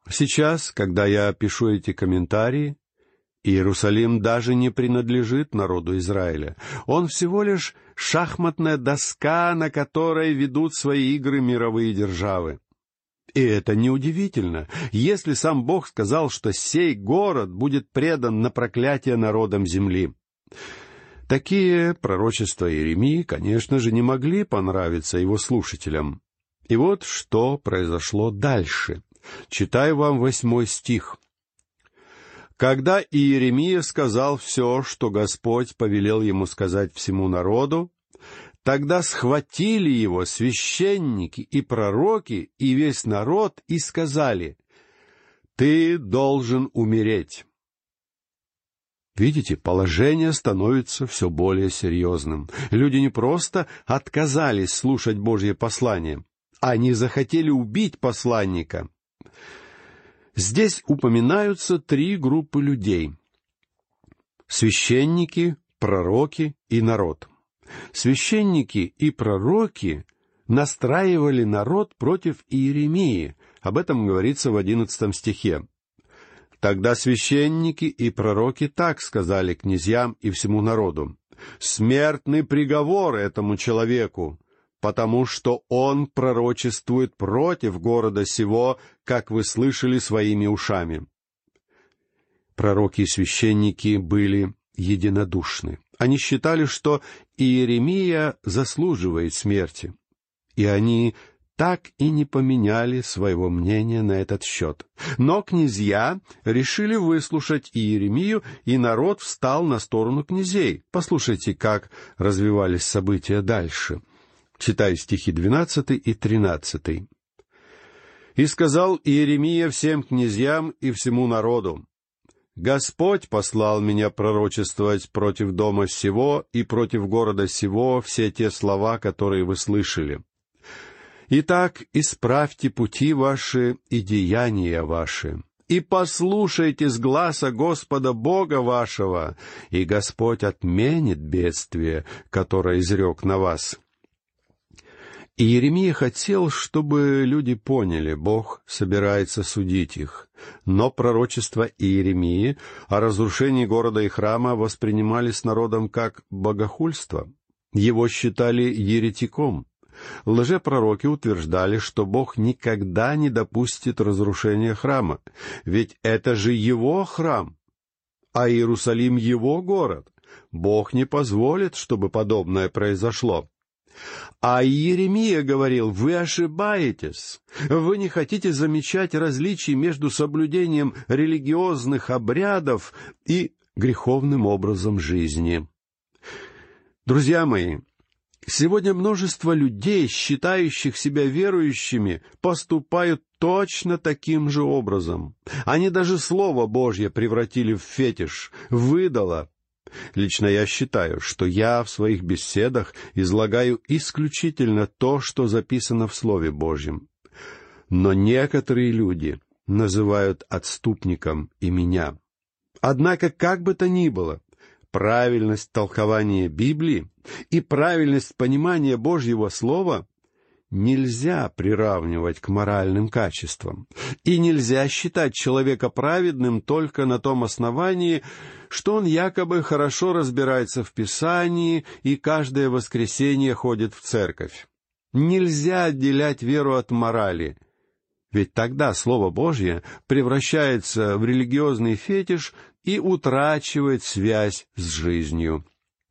Сейчас, когда я пишу эти комментарии, Иерусалим даже не принадлежит народу Израиля. Он всего лишь шахматная доска, на которой ведут свои игры мировые державы. И это неудивительно, если сам Бог сказал, что сей город будет предан на проклятие народам земли. Такие пророчества Иеремии, конечно же, не могли понравиться его слушателям. И вот что произошло дальше. Читаю вам 8 стих. «Когда Иеремия сказал все, что Господь повелел ему сказать всему народу, тогда схватили его священники и пророки и весь народ и сказали: „Ты должен умереть“». Видите, положение становится все более серьезным. Люди не просто отказались слушать Божье послание, они захотели убить посланника. Здесь упоминаются 3 группы людей: священники, пророки и народ. Священники и пророки настраивали народ против Иеремии. Об этом говорится в 11 стихе. «Тогда священники и пророки так сказали князьям и всему народу: „Смертный приговор этому человеку, потому что он пророчествует против города сего, как вы слышали своими ушами“». Пророки и священники были единодушны. Они считали, что Иеремия заслуживает смерти, и они так и не поменяли своего мнения на этот счет. Но князья решили выслушать Иеремию, и народ встал на сторону князей. Послушайте, как развивались события дальше. Читаю стихи 12 и 13. «И сказал Иеремия всем князьям и всему народу: „Господь послал меня пророчествовать против дома сего и против города сего все те слова, которые вы слышали. Итак, исправьте пути ваши и деяния ваши, и послушайте с гласа Господа Бога вашего, и Господь отменит бедствие, которое изрек на вас“». Иеремия хотел, чтобы люди поняли, Бог собирается судить их. Но пророчества Иеремии о разрушении города и храма воспринимались народом как богохульство. Его считали еретиком. Лжепророки утверждали, что Бог никогда не допустит разрушения храма, ведь это же Его храм, а Иерусалим — Его город. Бог не позволит, чтобы подобное произошло. А Иеремия говорил: «Вы ошибаетесь. Вы не хотите замечать различий между соблюдением религиозных обрядов и греховным образом жизни». Друзья мои, сегодня множество людей, считающих себя верующими, поступают точно таким же образом. Они даже Слово Божье превратили в фетиш, в идола. Лично я считаю, что я в своих беседах излагаю исключительно то, что записано в Слове Божьем. Но некоторые люди называют отступником и меня. Однако, как бы то ни было, правильность толкования Библии и правильность понимания Божьего Слова нельзя приравнивать к моральным качествам. И нельзя считать человека праведным только на том основании, что он якобы хорошо разбирается в Писании и каждое воскресенье ходит в церковь. Нельзя отделять веру от морали, ведь тогда Слово Божье превращается в религиозный фетиш и утрачивает связь с жизнью.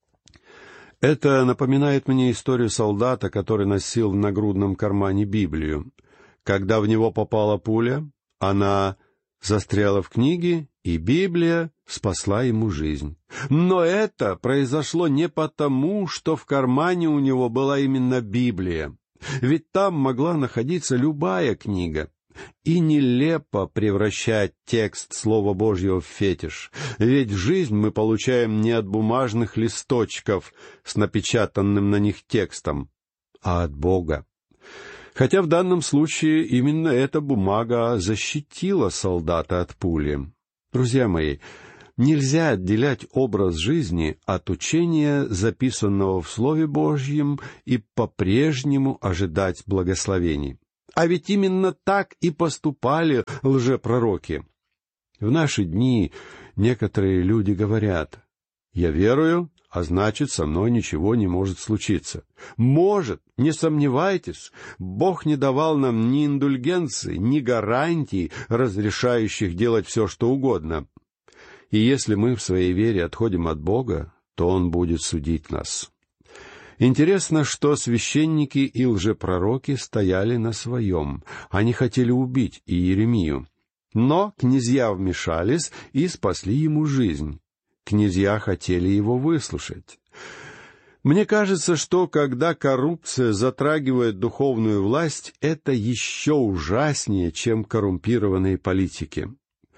Это напоминает мне историю солдата, который носил в нагрудном кармане Библию. Когда в него попала пуля, она застряла в книге, и Библия спасла ему жизнь. Но это произошло не потому, что в кармане у него была именно Библия. Ведь там могла находиться любая книга. И нелепо превращать текст Слова Божьего в фетиш, ведь жизнь мы получаем не от бумажных листочков с напечатанным на них текстом, а от Бога. Хотя в данном случае именно эта бумага защитила солдата от пули. Друзья мои, нельзя отделять образ жизни от учения, записанного в Слове Божьем, и по-прежнему ожидать благословений. А ведь именно так и поступали лжепророки. В наши дни некоторые люди говорят: «Я верую, а значит, со мной ничего не может случиться». Может, не сомневайтесь, Бог не давал нам ни индульгенции, ни гарантий, разрешающих делать все, что угодно. И если мы в своей вере отходим от Бога, то Он будет судить нас. Интересно, что священники и лжепророки стояли на своем. Они хотели убить Иеремию. Но князья вмешались и спасли ему жизнь. Князья хотели его выслушать. Мне кажется, что когда коррупция затрагивает духовную власть, это еще ужаснее, чем коррумпированные политики.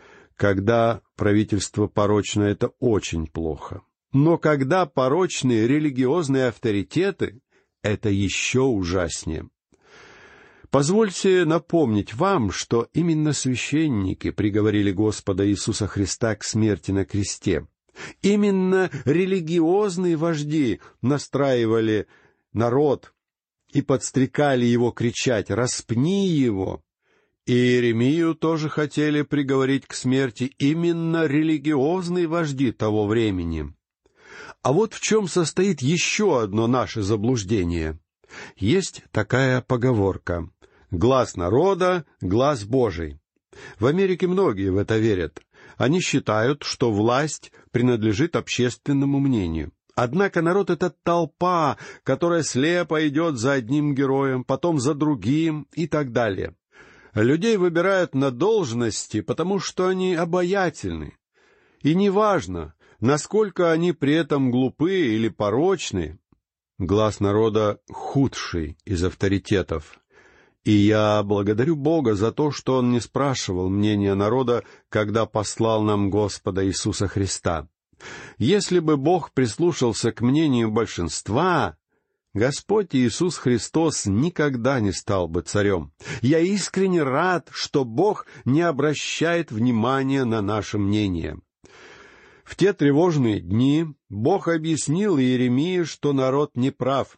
Когда правительство порочно, это очень плохо. Но когда порочные религиозные авторитеты, это еще ужаснее. Позвольте напомнить вам, что именно священники приговорили Господа Иисуса Христа к смерти на кресте. Именно религиозные вожди настраивали народ и подстрекали его кричать: «Распни его!» И Иеремию тоже хотели приговорить к смерти именно религиозные вожди того времени. А вот в чем состоит еще одно наше заблуждение. Есть такая поговорка: «Глаз народа — глаз Божий». В Америке многие в это верят. Они считают, что власть принадлежит общественному мнению. Однако народ — это толпа, которая слепо идет за одним героем, потом за другим и так далее. Людей выбирают на должности, потому что они обаятельны. И неважно, насколько они при этом глупы или порочны, глаз народа — худший из авторитетов. И я благодарю Бога за то, что Он не спрашивал мнения народа, когда послал нам Господа Иисуса Христа. Если бы Бог прислушался к мнению большинства, Господь Иисус Христос никогда не стал бы царем. Я искренне рад, что Бог не обращает внимания на наше мнение. В те тревожные дни Бог объяснил Иеремии, что народ не прав.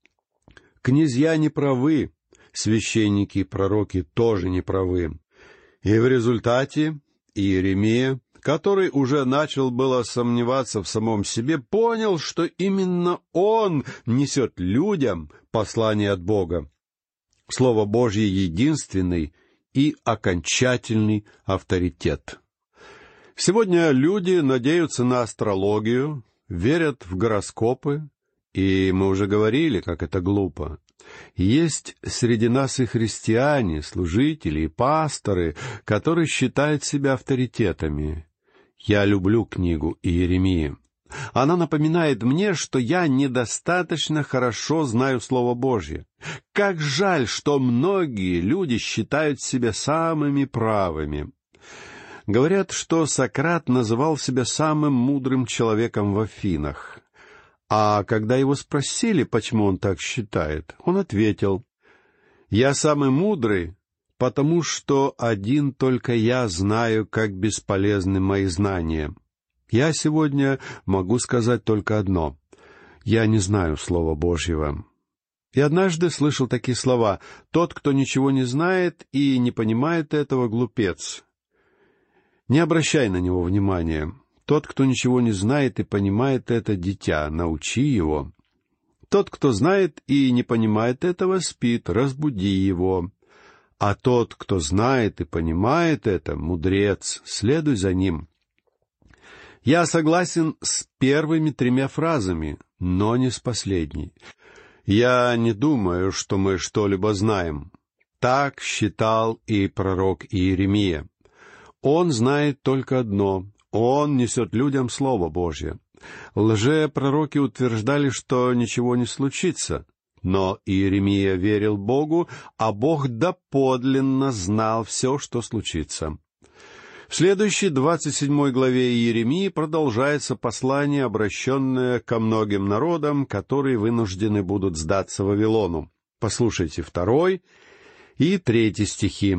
Князья не правы, священники и пророки тоже не правы. И в результате Иеремия, который уже начал было сомневаться в самом себе, понял, что именно он несет людям послание от Бога. Слово Божье — единственный и окончательный авторитет. Сегодня люди надеются на астрологию, верят в гороскопы, и мы уже говорили, как это глупо. Есть среди нас и христиане, служители и пасторы, которые считают себя авторитетами. Я люблю книгу Иеремии. Она напоминает мне, что я недостаточно хорошо знаю Слово Божье. Как жаль, что многие люди считают себя самыми правыми. Говорят, что Сократ называл себя самым мудрым человеком в Афинах. А когда его спросили, почему он так считает, он ответил: «Я самый мудрый, потому что один только я знаю, как бесполезны мои знания. Я сегодня могу сказать только одно: я не знаю Слова Божьего». И однажды слышал такие слова: «Тот, кто ничего не знает и не понимает этого, глупец». Не обращай на него внимания. Тот, кто ничего не знает и понимает это, дитя, научи его. Тот, кто знает и не понимает этого, спит, разбуди его. А тот, кто знает и понимает это, мудрец, следуй за ним. Я согласен с первыми 3 фразами, но не с последней. Я не думаю, что мы что-либо знаем. Так считал и пророк Иеремия. Он знает только одно: он несет людям Слово Божье. Лжепророки утверждали, что ничего не случится. Но Иеремия верил Богу, а Бог доподлинно знал все, что случится. В следующей 27 главе Иеремии продолжается послание, обращенное ко многим народам, которые вынуждены будут сдаться Вавилону. Послушайте 2 и 3 стихи.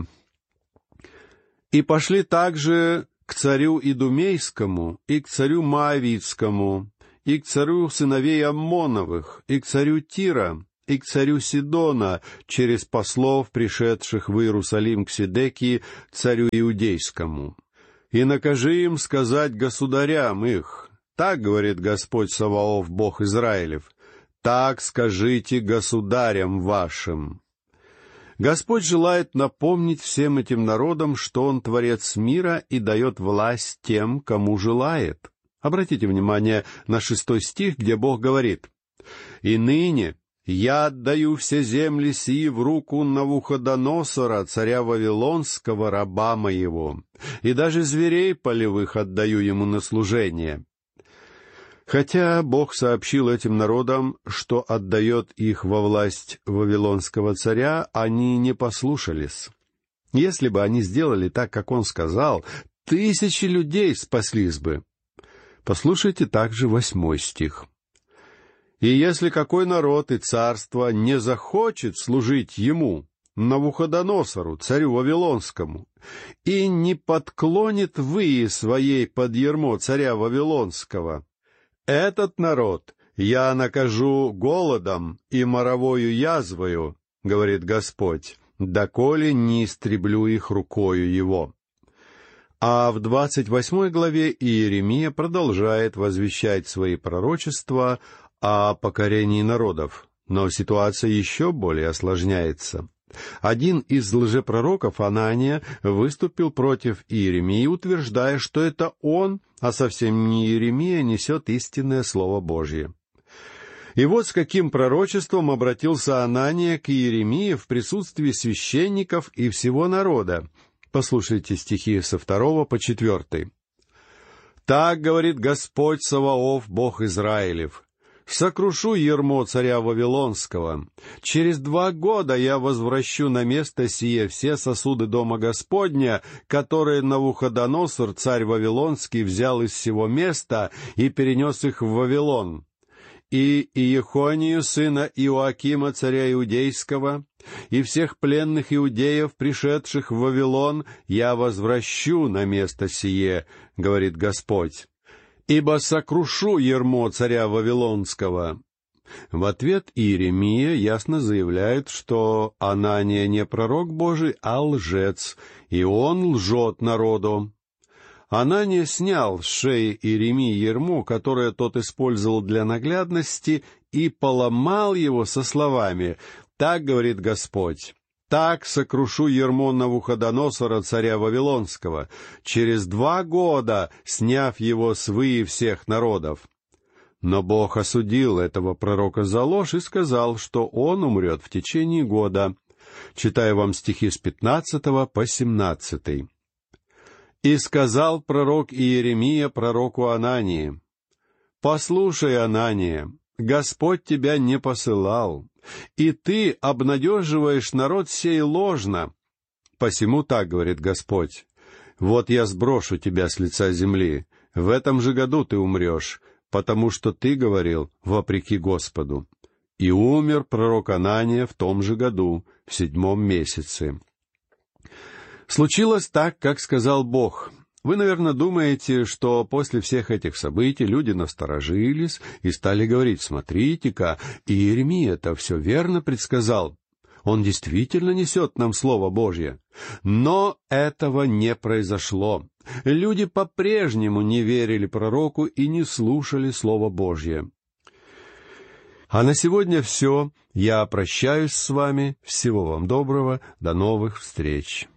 «И пошли также к царю Идумейскому, и к царю Моавитскому, и к царю сыновей Аммоновых, и к царю Тира, и к царю Сидона через послов, пришедших в Иерусалим к Седекии, царю Иудейскому. И накажи им сказать государям их: так говорит Господь Саваоф, Бог Израилев, так скажите государям вашим». Господь желает напомнить всем этим народам, что Он Творец мира и дает власть тем, кому желает. Обратите внимание на 6 стих, где Бог говорит: «И ныне я отдаю все земли сии в руку Навуходоносора, царя Вавилонского, раба моего, и даже зверей полевых отдаю ему на служение». Хотя Бог сообщил этим народам, что отдает их во власть вавилонского царя, они не послушались. Если бы они сделали так, как Он сказал, 1000 людей спаслись бы. Послушайте также 8 стих. «И если какой народ и царство не захочет служить ему, Навуходоносору, царю Вавилонскому, и не подклонит выи своей под ярмо царя Вавилонского, этот народ я накажу голодом и моровою язвою, говорит Господь, доколе не истреблю их рукою его». А в 28 главе Иеремия продолжает возвещать свои пророчества о покорении народов, но ситуация еще более осложняется. Один из лжепророков, Анания, выступил против Иеремии, утверждая, что это он, а совсем не Иеремия, несет истинное Слово Божье. И вот с каким пророчеством обратился Анания к Иеремии в присутствии священников и всего народа. Послушайте стихи со 2 по 4. «Так говорит Господь Саваоф, Бог Израилев: сокрушу ярмо царя Вавилонского. Через 2 года я возвращу на место сие все сосуды дома Господня, которые Навуходоносор, царь Вавилонский, взял из сего места и перенес их в Вавилон. И Иехонию, сына Иоакима, царя Иудейского, и всех пленных иудеев, пришедших в Вавилон, я возвращу на место сие, говорит Господь. Ибо сокрушу ярмо царя Вавилонского». В ответ Иеремия ясно заявляет, что Анания не пророк Божий, а лжец, и он лжет народу. Анания снял с шеи Иеремии ярмо, которое тот использовал для наглядности, и поломал его со словами: «Так говорит Господь, так сокрушу ярмо Навуходоносора, царя Вавилонского, через 2 года, сняв его с выи всех народов». Но Бог осудил этого пророка за ложь и сказал, что он умрет в течение года. Читаю вам стихи с 15 по 17. «И сказал пророк Иеремия пророку Анании: послушай, Анания, Господь тебя не посылал, и ты обнадеживаешь народ сей ложно. Посему так говорит Господь: вот я сброшу тебя с лица земли, в этом же году ты умрешь, потому что ты говорил вопреки Господу». И умер пророк Анания в том же году, в 7 месяце. Случилось так, как сказал Бог. Вы, наверное, думаете, что после всех этих событий люди насторожились и стали говорить: смотрите-ка, Иеремия-то все верно предсказал. Он действительно несет нам Слово Божье. Но этого не произошло. Люди по-прежнему не верили пророку и не слушали Слово Божье. А на сегодня все. Я прощаюсь с вами. Всего вам доброго. До новых встреч.